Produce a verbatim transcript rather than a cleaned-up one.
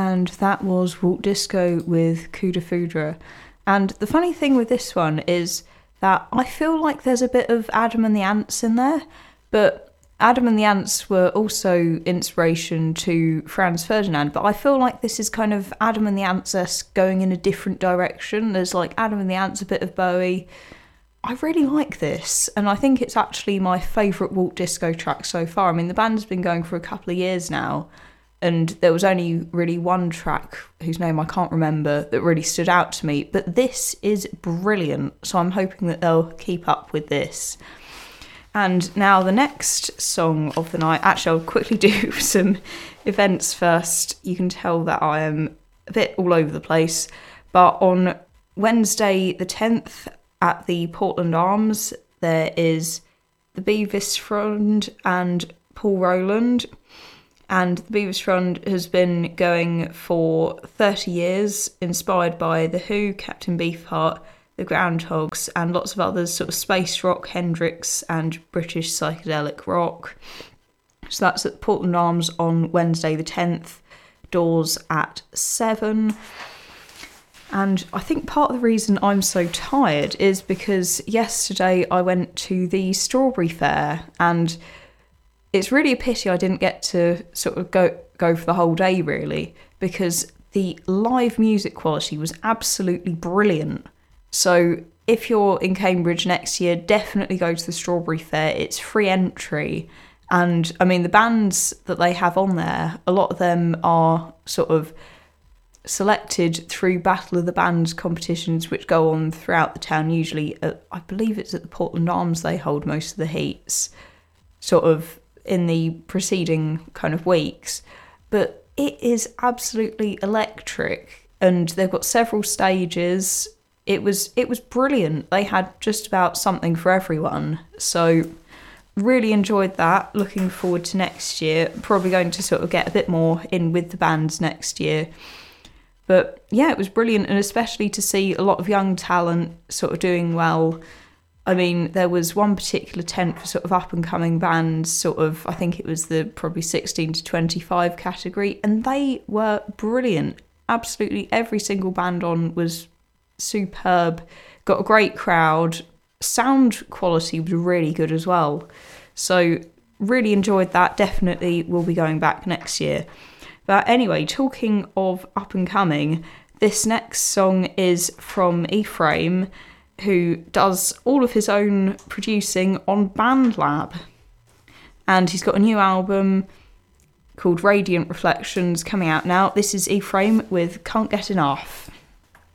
and that was Walk Disco with Coup de Foudre. And the funny thing with this one is that I feel like there's a bit of Adam and the Ants in there, but Adam and the Ants were also inspiration to Franz Ferdinand, but I feel like this is kind of Adam and the Ants-esque going in a different direction. There's like Adam and the Ants, a bit of Bowie. I really like this, and I think it's actually my favourite Walk Disco track so far. I mean, the band's been going for a couple of years now, and there was only really one track, whose name I can't remember, that really stood out to me, but this is brilliant, so I'm hoping that they'll keep up with this. And now the next song of the night, actually I'll quickly do some events first. You can tell that I am a bit all over the place, but on Wednesday the tenth at the Portland Arms, there is the Beavis Fund and Paul Rowland. And the Beavis Fund has been going for thirty years, inspired by The Who, Captain Beefheart, the Groundhogs, and lots of others, sort of space rock, Hendrix, and British psychedelic rock. So that's at Portland Arms on Wednesday the tenth, doors at seven. And I think part of the reason I'm so tired is because yesterday I went to the Strawberry Fair, and it's really a pity I didn't get to sort of go, go for the whole day, really, because the live music quality was absolutely brilliant. So if you're in Cambridge next year, definitely go to the Strawberry Fair. It's free entry. And I mean, the bands that they have on there, a lot of them are sort of selected through Battle of the Bands competitions, which go on throughout the town. Usually, at, I believe it's at the Portland Arms they hold most of the heats, sort of in the preceding kind of weeks. But it is absolutely electric, and they've got several stages. It was it was brilliant. They had just about something for everyone. So really enjoyed that. Looking forward to next year. Probably going to sort of get a bit more in with the bands next year. But yeah, it was brilliant, and especially to see a lot of young talent sort of doing well. I mean, there was one particular tent for sort of up-and-coming bands, sort of, I think it was the probably sixteen to twenty-five category, and they were brilliant. Absolutely every single band on was superb, got a great crowd, sound quality was really good as well, so really enjoyed that. Definitely will be going back next year. But anyway, talking of up and coming, this next song is from Ephraim, who does all of his own producing on BandLab, and he's got a new album called Radiant Reflections coming out now. This is Ephraim with Can't Get Enough.